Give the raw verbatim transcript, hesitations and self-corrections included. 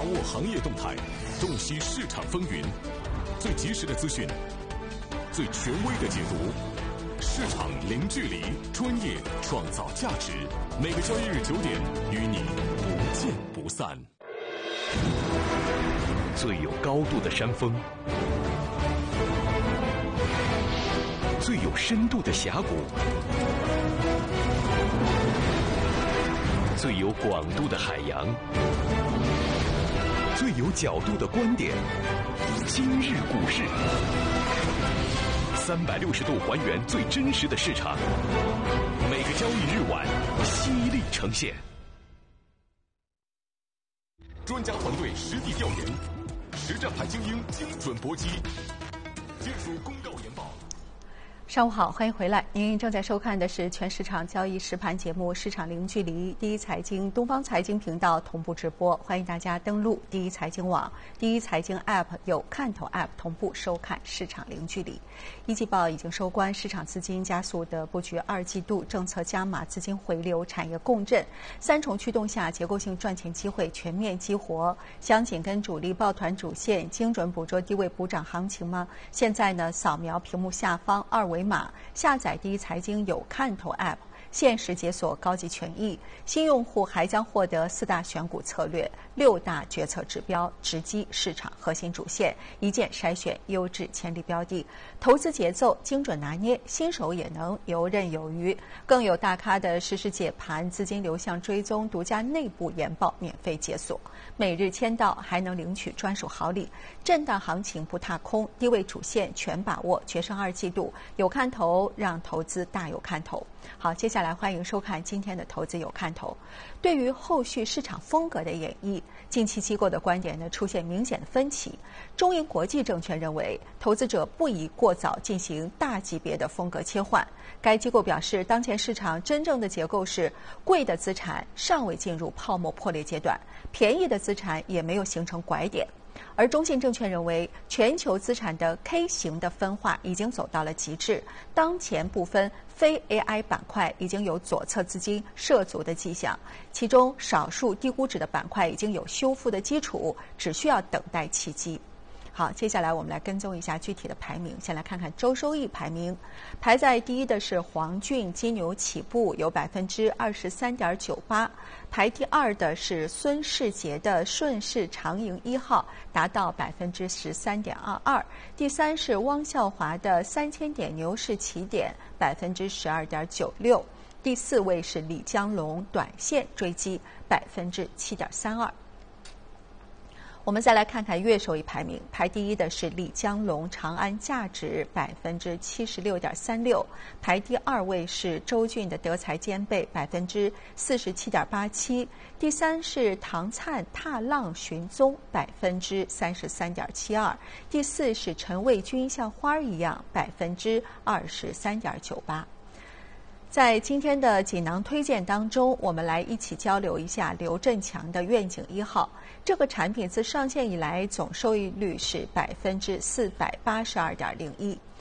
握行业动态，洞悉市场风云，最及时的资讯，最权威的解读。市场零距离，专业创造价值。每个交易日九点，与你不见不散。 最有高度的山峰，最有深度的峡谷，最有广度的海洋，最有角度的观点。今日股市，三百六十度还原最真实的市场，每个交易日晚犀利呈现。 专家团队实地调研，实战派精英精准搏击。剑属公告研报。 上午好，欢迎回来。您正在收看的是全市场交易实盘节目《市场零距离》，第一财经东方财经频道同步直播，欢迎大家登录第一财经网、第一财经 App 有看头 App 同步收看《市场零距离》。一季报已经收官，市场资金加速的布局二季度，政策加码，资金回流，产业共振，三重驱动下，结构性赚钱机会全面激活。想紧跟主力抱团主线，精准捕捉低位补涨行情吗？现在呢，扫描屏幕下方二维码，下载第一财经有看头 App， 限时解锁高级权益。新用户还将获得四大选股策略、六大决策指标，直击市场核心主线，一键筛选优质潜力标的，投资节奏精准拿捏，新手也能游刃有余。更有大咖的实时解盘、资金流向追踪、独家内部研报免费解锁，每日签到还能领取专属好礼。震荡行情不踏空，低位主线全把握，决胜二季度有看头，让投资大有看头。好，接下来欢迎收看今天的投资有看头。对于后续市场风格的演绎，近期机构的观点呢出现明显的分歧。中银国际证券认为，投资者不宜过早进行大级别的风格切换。该机构表示，当前市场真正的结构是贵的资产尚未进入泡沫破裂阶段，便宜的资产也没有形成拐点。而中信证券认为，全球资产的 K 型的分化已经走到了极致，当前部分非 A I 板块已经有左侧资金涉足的迹象，其中少数低估值的板块已经有修复的基础，只需要等待契机。好，接下来我们来跟踪一下具体的排名。先来看看周收益排名，排在第一的是黄骏金牛起步，有百分之二十三点九八；排第二的是孙世杰的顺势长盈一号，达到百分之十三点二二；第三是汪孝华的三千点牛市起点，百分之十二点九六；第四位是李江龙短线追击，百分之七点三二。我们再来看看月收益排名，排第一的是李江龙长安价值，百分之七十六点三六；排第二位是周俊的德才兼备，百分之四十七点八七；第三是唐灿踏浪寻踪，百分之三十三点七二；第四是陈卫军像花儿一样，百分之二十三点九八。在今天的锦囊推荐当中，我们来一起交流一下刘振强的愿景一号。这个产品自上线以来，总收益率是百分之四百八十二点零一。